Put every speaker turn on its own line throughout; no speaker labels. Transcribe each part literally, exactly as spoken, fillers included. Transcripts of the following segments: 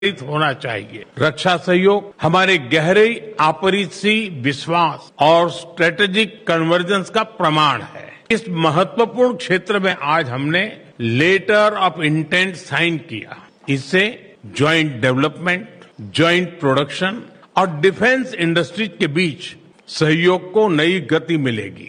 होना चाहिए। रक्षा सहयोग हमारे गहरे आपसी विश्वास और स्ट्रेटेजिक कन्वर्जेंस का प्रमाण है। इस महत्वपूर्ण क्षेत्र में आज हमने लेटर ऑफ इंटेंट साइन किया। इससे ज्वाइंट डेवलपमेंट, ज्वाइंट प्रोडक्शन और डिफेंस इंडस्ट्रीज के बीच सहयोग को नई गति मिलेगी।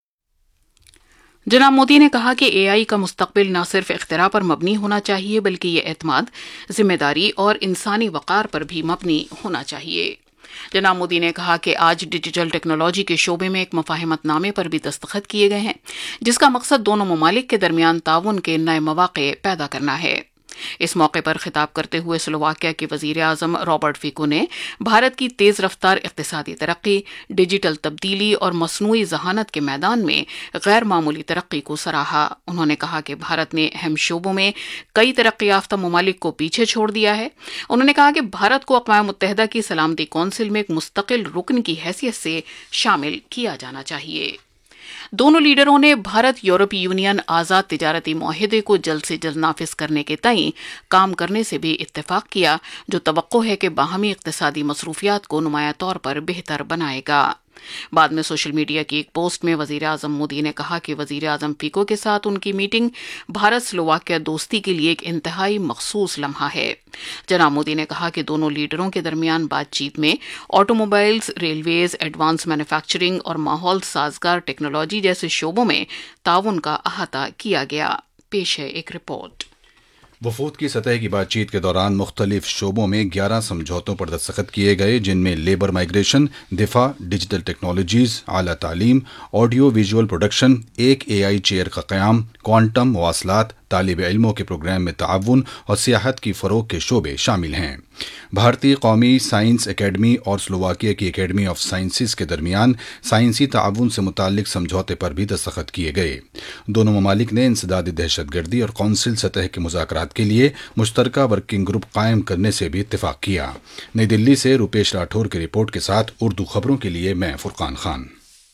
जनाब मोदी ने कहा कि एआई का मुस्तकबिल न सिर्फ इख्तिरा पर मबनी होना चाहिए बल्कि ये एतमाद, जिम्मेदारी और इंसानी वक़ार पर भी मबनी होना चाहिए। जनाब मोदी ने कहा कि आज डिजिटल टेक्नोलॉजी के शोबे में एक मुफाहमतनामे पर भी दस्तखत किए गए हैं, जिसका मकसद दोनों ममालिक के दरमियान ताउन के नए मौक़े पैदा करना है। इस मौके पर खिताब करते हुए स्लोवाकिया के वजीर आजम रॉबर्ट फिको ने भारत की तेज रफ्तार इक़्तिसादी तरक्की, डिजिटल तब्दीली और मसनूई जहानत के मैदान में गैर मामूली तरक्की को सराहा। उन्होंने कहा कि भारत ने अहम शोबों में कई तरक्की याफ्ता ममालिक को पीछे छोड़ दिया है। उन्होंने कहा कि भारत को अक़वाम मुत्तहिदा की सलामती कौंसिल में एक मुस्तकिल रुकन की हैसियत से शामिल किया जाना चाहिए। दोनों लीडरों ने भारत यूरोपीय यूनियन आज़ाद तिजारती मुआहिदे को जल्द से जल्द नाफिज करने के तई काम करने से भी इत्तेफाक किया, जो तवक्को है कि बाहमी इक़्तिसादी मसरूफियात को नुमाया तौर पर बेहतर बनाएगा। बाद में सोशल मीडिया की एक पोस्ट में वजीर आजम मोदी ने कहा कि वजीर आजम फिको के साथ उनकी मीटिंग भारत स्लोवाकिया दोस्ती के लिए एक इंतहाई मखसूस लम्हा है। जनाब मोदी ने कहा कि दोनों लीडरों के दरमियान बातचीत में ऑटोमोबाइल्स, रेलवेज, एडवांस मैन्युफैक्चरिंग और माहौल साजगार टेक्नोलॉजी जैसे शोबों में ताउन का अहाता किया गया। पेश है एक रिपोर्ट।
वफूद की सतह की बातचीत के दौरान मुख्तलिफ शोबों में ग्यारह समझौतों पर दस्तखत किए गए, जिनमें लेबर माइग्रेशन, दिफा, डिजिटल टेक्नोलॉजीज, आला तालीम, ऑडियो विजुअल प्रोडक्शन, एक ए आई चेयर का क़याम, क्वांटम मवासलात, तालिब इल्मों के प्रोग्राम में ताउन और सियाहत की फ़रोग के शोबे शामिल हैं। भारतीय कौमी साइंस एकेडमी और स्लोवाकिया की एकेडमी ऑफ साइंसेस के दरमियान साइंसी ताउन से मुताल्लिक समझौते पर भी दस्तखत किए गए। दोनों ममालिक ने इंसदादी दहशतगर्दी और कौंसिल सतह के मुज़ाकरात के लिए मुश्तरका वर्किंग ग्रुप कायम करने से भी इत्तेफाक किया। नई दिल्ली से रुपेश राठौर की रिपोर्ट के साथ उर्दू खबरों के लिए मैं फुरकान खान।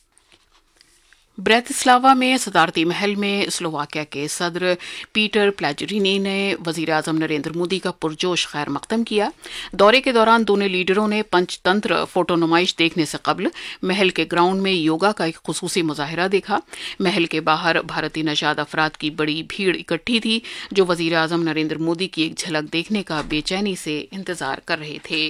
ब्रेतिस्लावा में सदारती महल में स्लोवाकिया के सदर पीटर प्लेजरिनी ने वजीर आजम नरेंद्र मोदी का पुरजोश खैर मकदम किया। दौरे के दौरान दोनों लीडरों ने पंचतंत्र फोटो नुमाइश देखने से कबल महल के ग्राउंड में योगा का एक खुसूसी मुजाहिरा देखा। महल के बाहर भारतीय नशाद अफराद की बड़ी भीड़ इकट्ठी थी, जो वजीर आजम नरेंद्र मोदी की एक झलक देखने का बेचैनी से इंतजार कर रहे थे।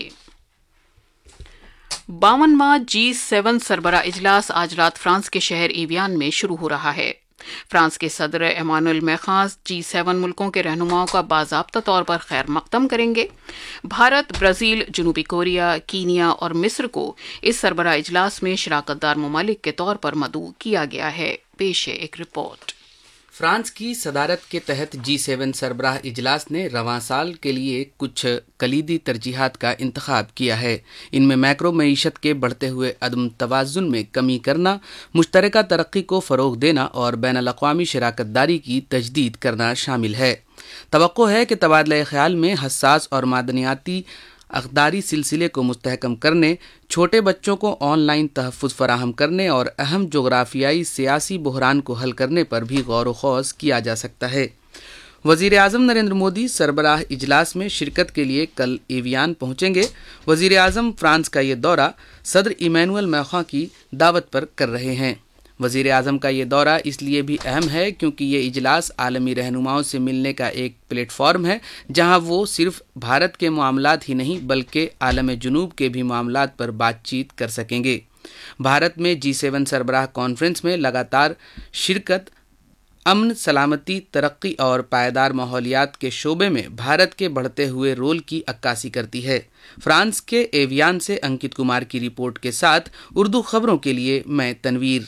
बावनवां जी सेवन सरबरा इजलास आज रात फ्रांस के शहर एवियान में शुरू हो रहा है। फ्रांस के सदर एमानुएल मैक्रों जी सेवन मुल्कों के रहनुमाओं का बाज़ाब्ता तौर पर खैर मकदम करेंगे। भारत, ब्राजील, जनूबी कोरिया, कीनिया और मिस्र को इस सरबरा इजलास में शराकतदार ममालिक के तौर पर मदऊ किया गया है। पेश है एक रिपोर्ट।
फ्रांस की सदारत के तहत जी सेवन सरबराह इजलास ने रवां साल के लिए कुछ कलीदी तरजीहात का इंतखाब किया है। इनमें मैक्रो मईशत के बढ़ते हुए अदम तवाज़ुन में कमी करना, मुश्तरका तरक्की को फ़रोग़ देना और बैनुल-अक़वामी शराकत दारी की तजदीद करना शामिल है। तवक्को है कि तबादला ख़याल में हसास और मादनियाती अक़दारी सिलसिले को मुस्तहकम करने, छोटे बच्चों को ऑनलाइन तहफ़्फ़ुज़ फ़राहम करने और अहम जोग्राफियाई सियासी बहरान को हल करने पर भी गौर व ख़ौज़ किया जा सकता है। वज़ीर आज़म नरेंद्र मोदी सरबराह इजलास में शिरकत के लिए कल एवियान पहुँचेंगे। वज़ीर आज़म फ्रांस का ये दौरा सदर इमैनुअल मैक्रों की दावत पर कर रहे हैं। वज़ीर आज़म का ये दौरा इसलिए भी अहम है क्योंकि ये इजलास आलमी रहनुमाओं से मिलने का एक प्लेटफॉर्म है, जहां वो सिर्फ भारत के मामलात ही नहीं बल्कि आलम जुनूब के भी मामलात पर बातचीत कर सकेंगे। भारत में जी सेवन सरबराह कॉन्फ्रेंस में लगातार शिरकत अमन, सलामती, तरक्की और पायदार माहौलियात के शोबे में भारत के बढ़ते हुए रोल की अक्कासी करती है। फ्रांस के एवियान से अंकित कुमार की रिपोर्ट के साथ उर्दू खबरों के लिए मैं तनवीर।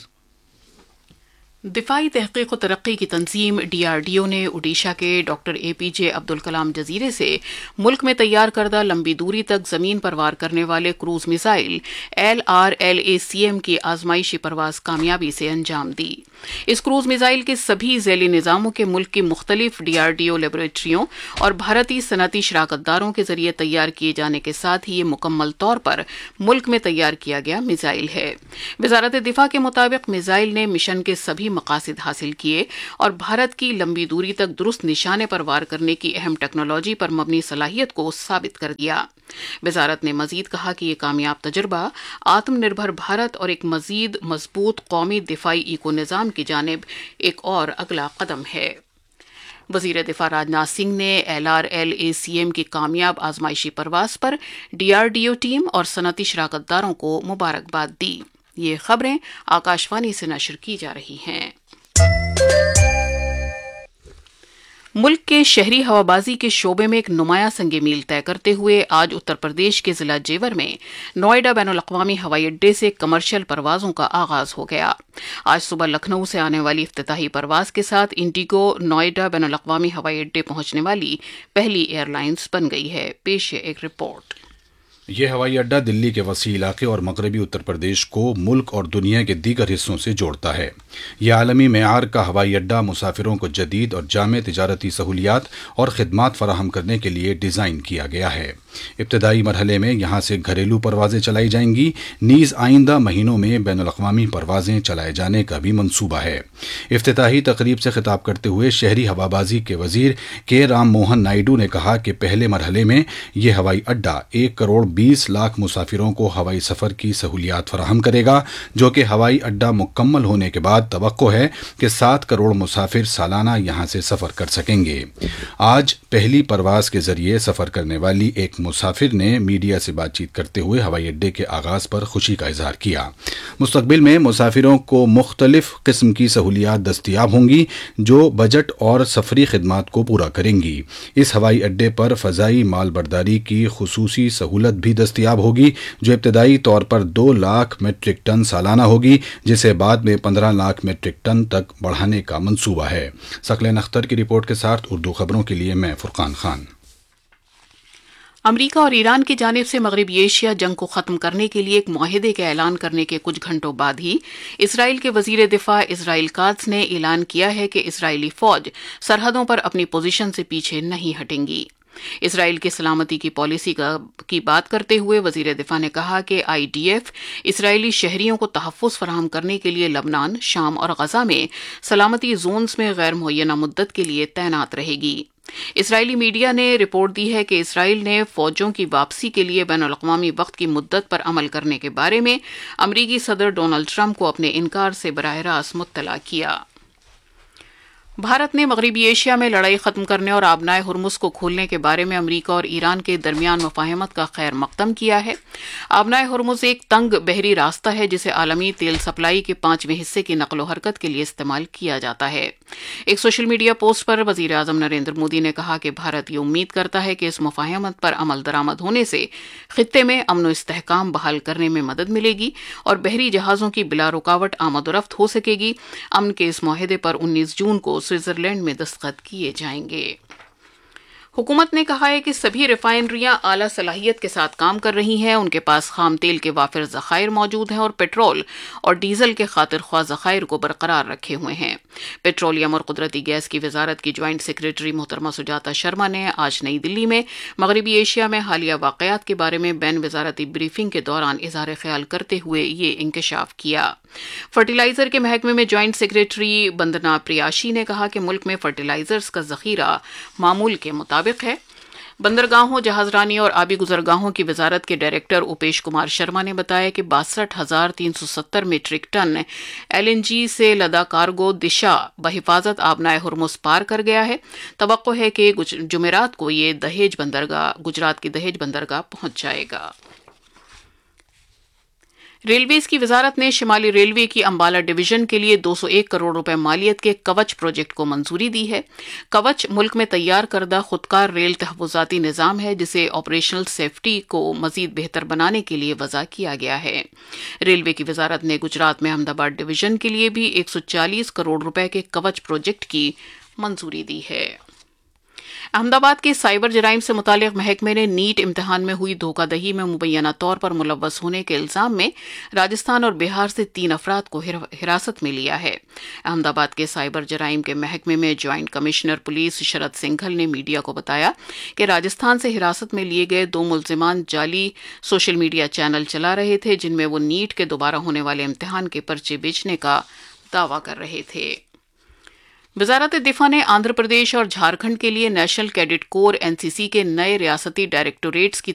दिफाई तहक़ीक़ व तरक्की की तंजीम डी आर डी ओ ने ओडिशा के डॉक्टर ए पी जे अब्दुल कलाम जजीरे से मुल्क में तैयार करदा लंबी दूरी तक जमीन पर वार करने वाले cruise missile L R L A C M की आजमाइशी परवाज कामयाबी से अंजाम दी। इस क्रूज मिसाइल के सभी ज़ैली निज़ामों के मुल्क की मुख्तलिफ डी आर डी ओ लेबोरेटरियों और भारतीय सनती शराकतदारों के जरिए तैयार किए जाने के साथ ही ये मुकम्मल तौर पर मुल्क में तैयार किया गया मिसाइल है। वज़ारत दिफा के मुताबिक मिसाइल ने मिशन के सभी مقاصد حاصل کیے اور بھارت کی لمبی دوری تک درست نشانے پر وار کرنے کی اہم ٹیکنالوجی پر مبنی صلاحیت کو ثابت کر دیا۔ وزارت نے مزید کہا کہ یہ کامیاب تجربہ آتم نربھر بھارت اور ایک مزید مضبوط قومی دفاعی ایکو نظام کی جانب ایک اور اگلا قدم ہے۔ وزیر دفاع راجناتھ سنگھ نے L R L A C M کی کامیاب آزمائشی پرواز پر D R D O team اور صنعتی شراکت داروں کو مبارکباد دی۔ یہ خبریں آکاشوانی سے نشر کی جا رہی ہیں۔ ملک کے شہری ہوابازی کے شعبے میں ایک نمایاں سنگ میل طے کرتے ہوئے آج اتر پردیش کے ضلع جیور میں نوئیڈا بین الاقوامی ہوائی اڈے سے کمرشل پروازوں کا آغاز ہو گیا۔ آج صبح لکھنؤ سے آنے والی افتتاحی پرواز کے ساتھ انڈیگو نوئیڈا بین الاقوامی ہوائی اڈے پہنچنے والی پہلی ایئر لائنز بن گئی ہے۔ پیش ہے ایک رپورٹ۔
یہ ہوائی اڈہ دلی کے وسیع علاقے اور مغربی اتر پردیش کو ملک اور دنیا کے دیگر حصوں سے جوڑتا ہے۔ یہ عالمی معیار کا ہوائی اڈہ مسافروں کو جدید اور جامع تجارتی سہولیات اور خدمات فراہم کرنے کے لیے ڈیزائن کیا گیا ہے۔ ابتدائی مرحلے میں یہاں سے گھریلو پروازیں چلائی جائیں گی، نیز آئندہ مہینوں میں بین الاقوامی پروازیں چلائے جانے کا بھی منصوبہ ہے۔ افتتاحی تقریب سے خطاب کرتے ہوئے شہری ہوابازی کے وزیر کے رام موہن نائیڈو نے کہا کہ پہلے مرحلے میں یہ ہوائی اڈہ ایک کروڑ بیس لاکھ مسافروں کو ہوائی سفر کی سہولیات فراہم کرے گا، جو کہ ہوائی اڈہ مکمل ہونے کے بعد توقع ہے کہ سات کروڑ مسافر سالانہ یہاں سے سفر کر سکیں گے۔ آج پہلی پرواز کے ذریعے سفر کرنے والی ایک مسافر نے میڈیا سے بات چیت کرتے ہوئے ہوائی اڈے کے آغاز پر خوشی کا اظہار کیا۔ مستقبل میں مسافروں کو مختلف قسم کی سہولیات دستیاب ہوں گی جو بجٹ اور سفری خدمات کو پورا کریں گی۔ اس ہوائی اڈے پر فضائی مال برداری کی خصوصی سہولت بھی دستیاب ہوگی جو ابتدائی طور پر دو لاکھ میٹرک ٹن سالانہ ہوگی، جسے بعد میں پندرہ لاکھ میٹرک ٹن تک بڑھانے کا منصوبہ ہے۔ ثقلین اختر کی رپورٹ کے ساتھ اردو خبروں کے لیے میں فرقان خان۔
امریکہ اور ایران کی جانب سے مغربی ایشیا جنگ کو ختم کرنے کے لیے ایک معاہدے کا اعلان کرنے کے کچھ گھنٹوں بعد ہی اسرائیل کے وزیر دفاع اسرائیل کاتز نے اعلان کیا ہے کہ اسرائیلی فوج سرحدوں پر اپنی پوزیشن سے پیچھے نہیں ہٹیں گی۔ اسرائیل کی سلامتی کی پالیسی کی بات کرتے ہوئے وزیر دفاع نے کہا کہ آئی ڈی ایف اسرائیلی شہریوں کو تحفظ فراہم کرنے کے لیے لبنان، شام اور غزہ میں سلامتی زونز میں غیر معینہ مدت کے لیے تعینات رہے گی۔ اسرائیلی میڈیا نے رپورٹ دی ہے کہ اسرائیل نے فوجوں کی واپسی کے لیے بین الاقوامی وقت کی مدت پر عمل کرنے کے بارے میں امریکی صدر ڈونلڈ ٹرمپ کو اپنے انکار سے براہ راست مطلع کیا۔ بھارت نے مغربی ایشیا میں لڑائی ختم کرنے اور آبنائے ہرمز کو کھولنے کے بارے میں امریکہ اور ایران کے درمیان مفاہمت کا خیر مقدم کیا ہے۔ آبنائے ہرمز ایک تنگ بحری راستہ ہے جسے عالمی تیل سپلائی کے پانچویں حصے کی نقل و حرکت کے لیے استعمال کیا جاتا ہے۔ ایک سوشل میڈیا پوسٹ پر وزیر اعظم نریندر مودی نے کہا کہ بھارت یہ امید کرتا ہے کہ اس مفاہمت پر عمل درآمد ہونے سے خطے میں امن و استحکام بحال کرنے میں مدد ملے گی اور بحری جہازوں کی بلا رکاوٹ آمد و رفت ہو سکے گی۔ امن کے اس معاہدے پر انیس جون کو سوئٹزرلینڈ میں دستخط کیے جائیں گے۔ حکومت نے کہا ہے کہ سبھی ریفائنریاں اعلیٰ صلاحیت کے ساتھ کام کر رہی ہیں، ان کے پاس خام تیل کے وافر ذخائر موجود ہیں اور پیٹرول اور ڈیزل کے خاطر خواہ ذخائر کو برقرار رکھے ہوئے ہیں۔ پیٹرولیم اور قدرتی گیس کی وزارت کی جوائنٹ سیکریٹری محترمہ سجاتا شرما نے آج نئی دلی میں مغربی ایشیا میں حالیہ واقعات کے بارے میں بین وزارتی بریفنگ کے دوران اظہار خیال کرتے ہوئے یہ انکشاف کیا۔ فرٹیلائزر کے محکمے میں جوائنٹ سیکریٹری بندنا پریاشی نے کہا کہ ملک میں فرٹیلائزرز کا ذخیرہ معمول کے مطابق ہے۔ بندرگاہوں، جہاز رانی اور آبی گزرگاہوں کی وزارت کے ڈائریکٹر اوپیش کمار شرما نے بتایا کہ باسٹھ ہزار تین سو ستر metric ton L N G سے لدا کارگو دشا بحفاظت آبنائے ہرمز پار کر گیا ہے۔ توقع ہے کہ جمعرات کو یہ دہیج بندرگاہ گجرات کی دہیج بندرگاہ پہنچ جائے گا۔ ریلویز کی وزارت نے شمالی ریلوے کی امبالہ ڈویژن کے لیے دو سو ایک کروڑ روپے مالیت کے کوچ پروجیکٹ کو منظوری دی ہے۔ کوچ ملک میں تیار کردہ خودکار ریل تحفظاتی نظام ہے جسے آپریشنل سیفٹی کو مزید بہتر بنانے کے لیے وضع کیا گیا ہے۔ ریلوے کی وزارت نے گجرات میں احمد آباد ڈویژن کے لیے بھی ایک سو چالیس کروڑ روپے کے کوچ پروجیکٹ کی منظوری دی ہے۔ احمد آباد کے سائبر جرائم سے متعلق محکمے نے نیٹ امتحان میں ہوئی دھوکہ دہی میں مبینہ طور پر ملوث ہونے کے الزام میں راجستھان اور بہار سے تین افراد کو حراست میں لیا ہے۔ احمد آباد کے سائبر جرائم کے محکمے میں جوائنٹ کمشنر پولیس شرد سنگھل نے میڈیا کو بتایا کہ راجستھان سے حراست میں لیے گئے دو ملزمان جعلی سوشل میڈیا چینل چلا رہے تھے جن میں وہ نیٹ کے دوبارہ ہونے والے امتحان کے پرچے بیچنے کا دعویٰ کر رہے تھے۔ وزارت دفاع نے آندھرا پردیش اور جھارکھنڈ کے لیے نیشنل کیڈٹ کور این سی سی کے نئے ریاستی ڈائریکٹوریٹس کی